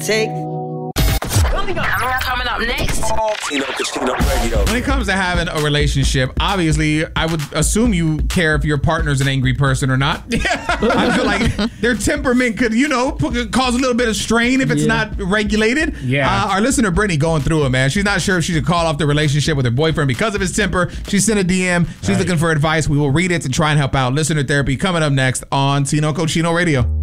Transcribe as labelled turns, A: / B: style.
A: take.
B: Coming up next.
C: Tino Casino Radio.
D: When it comes to having a relationship, obviously, I would assume you care if your partner's an angry person or not. I feel like their temperament could, cause a little bit of strain if it's not regulated.
E: Yeah.
D: Our listener, Brittany, going through it, man. She's not sure if she should call off the relationship with her boyfriend because of his temper. She sent a DM. She's looking for advice. We will read it to try and help out. Listener therapy coming up next on Tino Cochino Radio.